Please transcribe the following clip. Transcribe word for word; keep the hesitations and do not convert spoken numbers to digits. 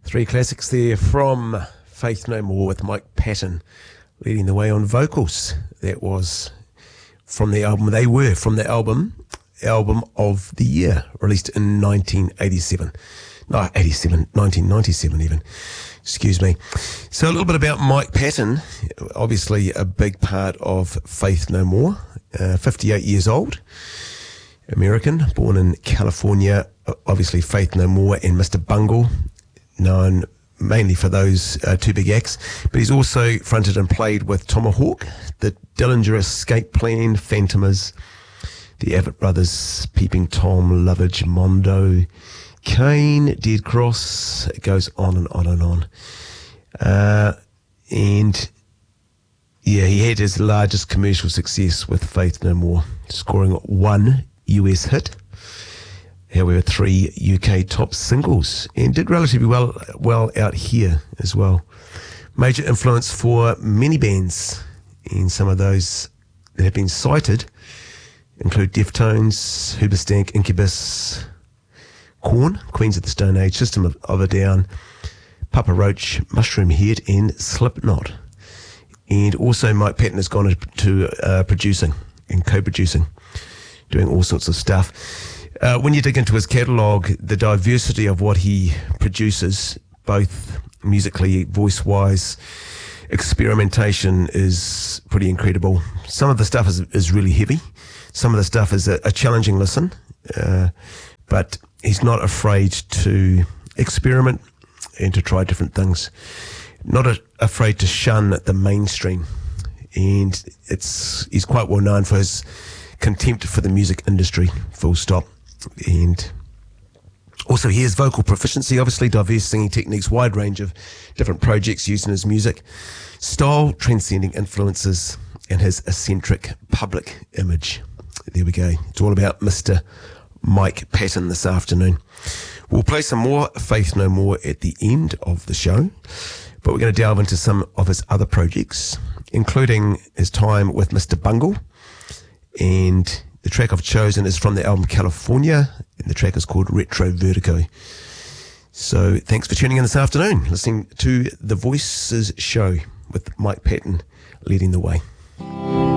Three classics there from Faith No More with Mike Patton leading the way on vocals. That was from the album, they were from the album, Album of the Year, released in nineteen eighty-seven. No, eighty-seven, nineteen ninety-seven even. Excuse me. So a little bit about Mike Patton, obviously a big part of Faith No More, uh, fifty-eight years old, American, born in California. Obviously Faith No More and Mister Bungle, known mainly for those uh, two big acts, but he's also fronted and played with Tomahawk, the Dillinger Escape Plan, Phantomas, the Avett Brothers, Peeping Tom, Lovage, Mondo, Kane, Dead Cross. It goes on and on and on. Uh, and yeah, he had his largest commercial success with Faith No More, scoring one U S hit. However, three U K top singles, and did relatively well well out here as well. Major influence for many bands, and some of those that have been cited include Deftones, Hoobastank, Incubus, Korn, Queens of the Stone Age, System of, of a Down, Papa Roach, Mushroom Head, and Slipknot. And also Mike Patton has gone into uh, producing and co-producing, doing all sorts of stuff. Uh, when you dig into his catalogue, the diversity of what he produces, both musically, voice-wise, experimentation is pretty incredible. Some of the stuff is, is really heavy. Some of the stuff is a, a challenging listen, uh, but he's not afraid to experiment and to try different things. Not a, afraid to shun the mainstream. And it's he's quite well known for his contempt for the music industry, full stop. And also he has vocal proficiency, obviously diverse singing techniques, wide range of different projects used in his music, style transcending influences, and his eccentric public image. There we go. It's all about Mister Mike Patton this afternoon. We'll play some more Faith No More at the end of the show, but we're going to delve into some of his other projects, including his time with Mister Bungle. And the track I've chosen is from the album California, and the track is called Retro Vertigo. So thanks for tuning in this afternoon, listening to The Voices Show with Mike Patton leading the way.